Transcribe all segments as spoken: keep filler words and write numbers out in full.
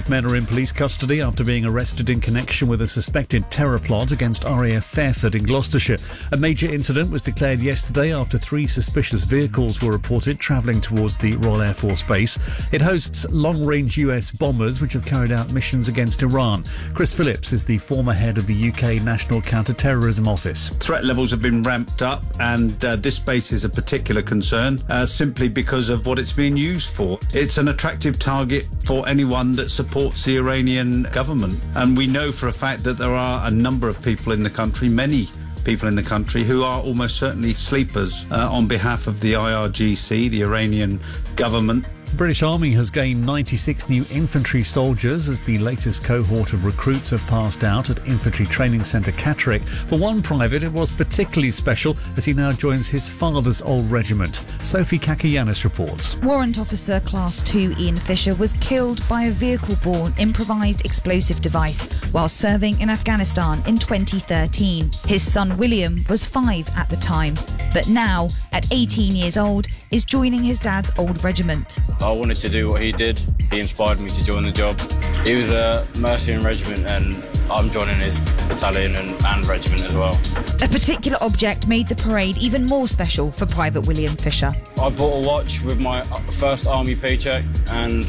Five men are in police custody after being arrested in connection with a suspected terror plot against R A F Fairford in Gloucestershire. A major incident was declared yesterday after three suspicious vehicles were reported travelling towards the Royal Air Force Base. It hosts long-range U S bombers which have carried out missions against Iran. Chris Phillips is the former head of the U K National Counter-Terrorism Office. Threat levels have been ramped up, and uh, this base is a particular concern uh, simply because of what it's being used for. It's an attractive target for anyone that supports the Iranian government. And we know for a fact that there are a number of people in the country, many people in the country, who are almost certainly sleepers uh, on behalf of the I R G C, the Iranian government. The British Army has gained ninety-six new infantry soldiers as the latest cohort of recruits have passed out at Infantry Training Centre Catterick. For one private, it was particularly special as he now joins his father's old regiment. Sophie Kakianis reports. Warrant Officer Class two Ian Fisher was killed by a vehicle-borne improvised explosive device while serving in Afghanistan in twenty thirteen. His son William was five at the time, but now, at eighteen years old, is joining his dad's old regiment. I wanted to do what he did. He inspired me to join the job. He was a Mercian regiment and I'm joining his battalion and, and regiment as well. A particular object made the parade even more special for Private William Fisher. I bought a watch with my first army paycheck and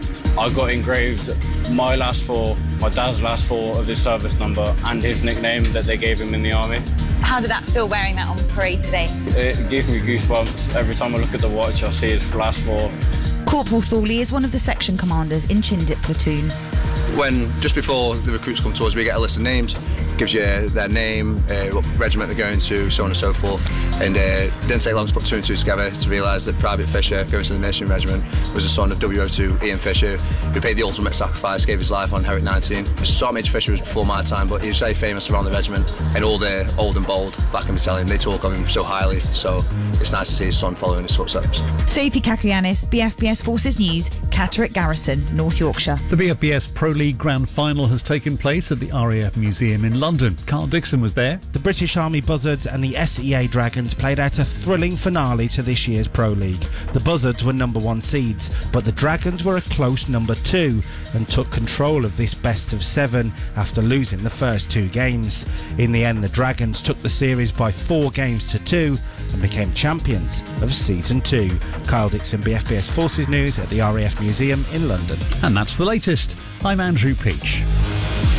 I got engraved my last four, my dad's last four of his service number and his nickname that they gave him in the army. How did that feel wearing that on parade today? It gives me goosebumps. Every time I look at the watch, I see his last four. Corporal Thorley is one of the section commanders in Chindit Platoon. When, just before the recruits come to us, we get a list of names, gives you their name, uh, what regiment they're going to, so on and so forth. And uh, it didn't take long to put two and two together to realise that Private Fisher, going to the Mercian Regiment, was the son of W O two Ian Fisher, who paid the ultimate sacrifice, gave his life on Herrick nineteen. Sergeant Major Fisher was before my time, but he was very famous around the regiment, and all the old and bold back in the battalion, they talk of him so highly, so it's nice to see his son following his footsteps. Sophie Kakianis, B F B S Forces News, Catterick Garrison, North Yorkshire. The B F B S Pro League Grand Final has taken place at the R A F Museum in London. Carl Dixon was there. The British Army Buzzards and the S E A Dragons played out a thrilling finale to this year's Pro League. The Buzzards were number one seeds, but the Dragons were a close number two and took control of this best of seven after losing the first two games. In the end, the Dragons took the series by four games to two and became champions of season two. Kyle Dixon, B F B S Forces News at the R A F Museum in London. And that's the latest. I'm Andrew Peach.